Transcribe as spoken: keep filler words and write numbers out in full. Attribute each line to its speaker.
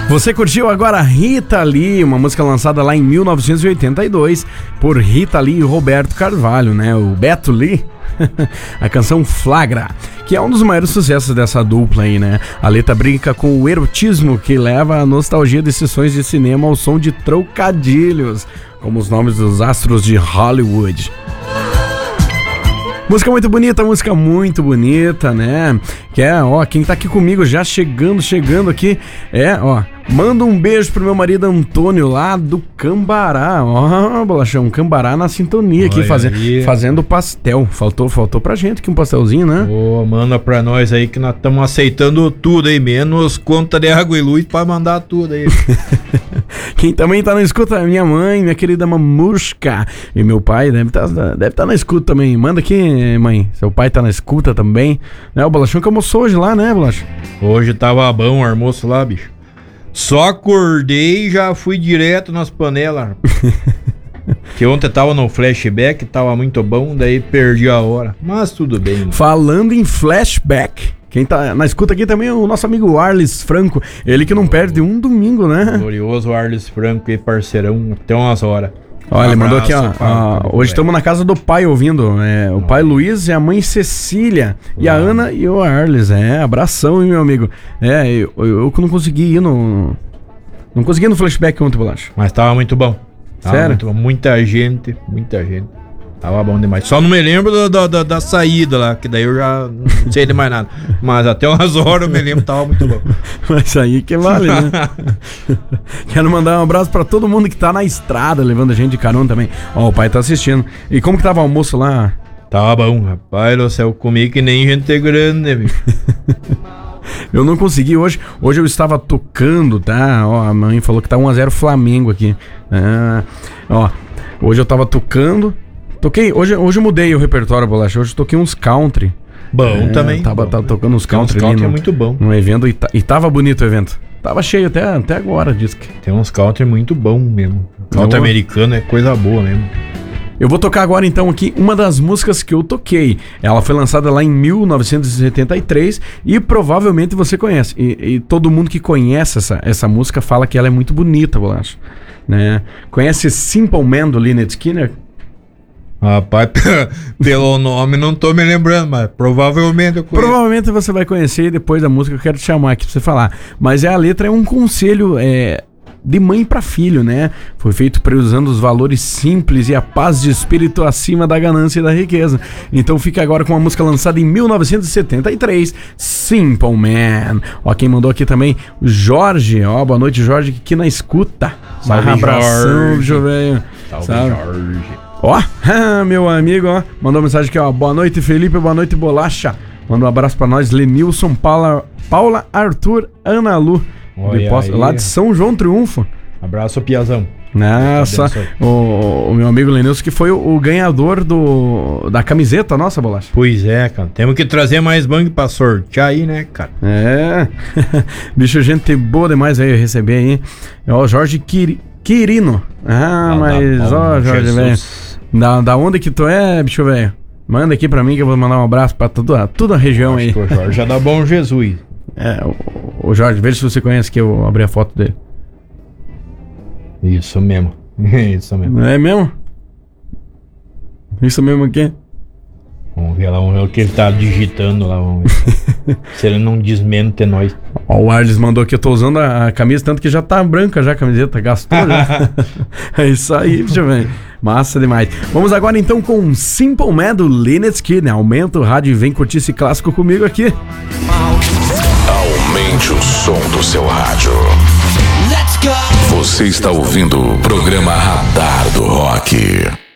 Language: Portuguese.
Speaker 1: Você curtiu agora Rita Lee, uma música lançada lá em mil novecentos e oitenta e dois por Rita Lee e Roberto Carvalho, né? O Beto Lee. A canção Flagra, que é um dos maiores sucessos dessa dupla aí, né? A letra brinca com o erotismo que leva a nostalgia de sessões de cinema ao som de trocadilhos, como os nomes dos astros de Hollywood. Música muito bonita, música muito bonita, né? Que é, ó, quem tá aqui comigo já chegando, chegando aqui, é, ó, manda um beijo pro meu marido Antônio lá do Cambará, ó, Bolachão, Cambará na sintonia aqui, fazendo, fazendo pastel, faltou, faltou pra gente aqui um pastelzinho, né?
Speaker 2: Ô, manda pra nós aí que nós estamos aceitando tudo aí, menos conta de água e luz pra mandar tudo aí.
Speaker 1: Quem também tá na escuta é minha mãe, minha querida Mamusca, e meu pai deve tá, deve tá na escuta também, manda aqui, mãe, seu pai tá na escuta também, né? O Bolachão que almoçou hoje lá, né, Bolachão?
Speaker 2: Hoje tava bom o almoço lá, bicho. Só acordei e já fui direto nas panelas. Que ontem tava no flashback, tava muito bom, daí perdi a hora. Mas tudo bem. Né?
Speaker 1: Falando em flashback, quem tá na escuta aqui também é o nosso amigo Arles Franco. Ele que não perde um domingo, né?
Speaker 2: Glorioso Arles Franco e parceirão, até umas horas.
Speaker 1: Olha, ele mandou aqui, ó, ó hoje estamos na casa do pai ouvindo, é, o pai Luiz e a mãe Cecília, e a Ana e o Arles, é, abração, hein, meu amigo. É, eu, eu que não consegui ir no, não consegui ir no flashback ontem, Bolacha.
Speaker 2: Mas tava muito bom. Tava
Speaker 1: Sério?
Speaker 2: Muito bom. Muita gente, muita gente. Tava bom demais. Só não me lembro da, da, da, da saída lá, que daí eu já não sei de mais nada. Mas até umas horas eu me lembro, tava muito bom.
Speaker 1: Mas aí que vale, né? Quero mandar um abraço pra todo mundo que tá na estrada, levando a gente de carona também. Ó, o pai tá assistindo. E como que tava o almoço lá?
Speaker 2: Tava bom, rapaz do céu. Comi que nem gente grande, né, bicho?
Speaker 1: Eu não consegui hoje. Hoje eu estava tocando, tá? Ó, a mãe falou que tá um a zero Flamengo aqui. Ah, ó, hoje eu tava tocando. Toquei, hoje, hoje eu mudei o repertório, Bolacha. Hoje eu toquei uns country.
Speaker 2: Bom
Speaker 1: é,
Speaker 2: também.
Speaker 1: Tava,
Speaker 2: bom.
Speaker 1: tava tocando uns country, uns country ali no,
Speaker 2: é muito bom.
Speaker 1: no evento e, ta, e tava bonito o evento. Tava cheio até, até agora, diz que.
Speaker 2: Tem uns country muito bom mesmo. Country eu... americano é coisa boa mesmo.
Speaker 1: Eu vou tocar agora então aqui uma das músicas que eu toquei. Ela foi lançada lá em mil novecentos e setenta e três e provavelmente você conhece. E, e todo mundo que conhece essa, essa música fala que ela é muito bonita, Bolacha. Né? Conhece Simple Man do Lynyrd Skynyrd?
Speaker 2: Rapaz, pelo nome não tô me lembrando, mas provavelmente eu conheço.
Speaker 1: Provavelmente você vai conhecer e depois da música eu quero te chamar aqui pra você falar. Mas é, a letra é um conselho é, de mãe pra filho, né? Foi feito priorizando os valores simples e a paz de espírito acima da ganância e da riqueza. Então fica agora com uma música lançada em mil novecentos e setenta e três, Simple Man. Ó, quem mandou aqui também, o Jorge. Ó, boa noite, Jorge, aqui na escuta.
Speaker 2: Salve,
Speaker 1: um abração,
Speaker 2: Jorge.
Speaker 1: velho.
Speaker 2: Salve,
Speaker 1: Sabe?
Speaker 2: Jorge.
Speaker 1: Ó, meu amigo, ó, mandou mensagem aqui, ó. Boa noite, Felipe, boa noite, Bolacha. Manda um abraço pra nós, Lenilson, Paula, Paula Arthur, Ana Lu, de Poça, lá de São João Triunfo.
Speaker 2: Abraço, Piazão.
Speaker 1: Nossa, o, o meu amigo Lenilson que foi o, o ganhador do, da camiseta nossa, Bolacha.
Speaker 2: Pois é, cara, temos que trazer mais bang pra sortear aí, né, cara?
Speaker 1: É, bicho, gente boa demais aí receber aí. Ó, Jorge Quiri, Quirino. Ah, ah mas, bom, ó, Jorge, velho. Da, da onde que tu é, bicho, velho? Manda aqui pra mim que eu vou mandar um abraço pra toda, toda a região aí.
Speaker 2: O Jorge já dá bom Jesus.
Speaker 1: É, o, o Jorge, veja se você conhece que eu abri a foto dele.
Speaker 2: Isso mesmo. Isso mesmo.
Speaker 1: É mesmo? Isso mesmo aqui?
Speaker 2: Vamos ver lá, vamos ver o que ele tá digitando lá, vamos ver. Se ele não desmente nós.
Speaker 1: Ó, o Arles mandou aqui, eu tô usando a, a camisa, tanto que já tá branca já a camiseta, gastou já. É isso aí, bicho, velho. Massa demais. Vamos agora então com Simple Man do Lynyrd Skynyrd. Aumenta o rádio e vem curtir esse clássico comigo aqui.
Speaker 3: Aumente o som do seu rádio. Você está ouvindo o programa Radar do Rock.